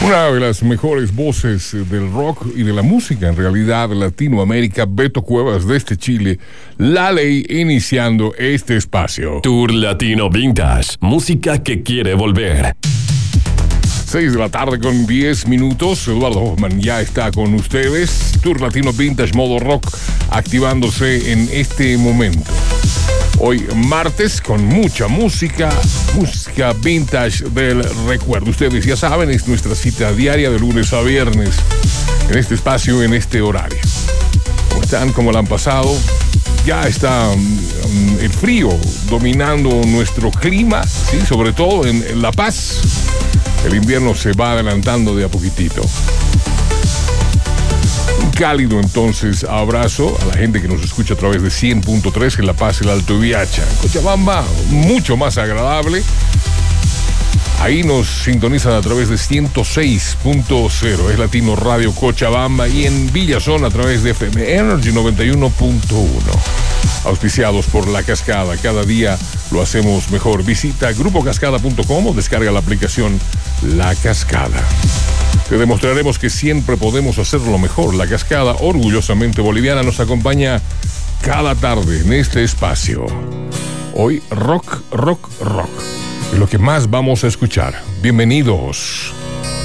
Una de las mejores voces del rock y de la música, en realidad, de Latinoamérica, Beto Cuevas desde Chile, La Ley, iniciando este espacio. Tour Latino Vintage, música que quiere volver. 6 de la tarde con 10 minutos. Eduardo Hoffman ya está con ustedes. Tour Latino Vintage modo rock activándose en este momento. Hoy martes con mucha música vintage del recuerdo. Ustedes ya saben, es nuestra cita diaria de lunes a viernes en este espacio, en este horario. ¿Cómo están? ¿Cómo la han pasado? Ya está el frío dominando nuestro clima, ¿sí? Sobre todo en La Paz. El invierno se va adelantando de a poquitito. Un cálido entonces abrazo a la gente que nos escucha a través de 100.3 en La Paz, el Alto Viacha. En Cochabamba, mucho más agradable. Ahí nos sintonizan a través de 106.0, es Latino Radio Cochabamba, y en Villazón a través de FM Energy 91.1. Auspiciados por La Cascada, cada día lo hacemos mejor. Visita grupocascada.com o descarga la aplicación La Cascada. Te demostraremos que siempre podemos hacerlo mejor. La Cascada, orgullosamente boliviana, nos acompaña cada tarde en este espacio. Hoy, rock. Es lo que más vamos a escuchar. Bienvenidos.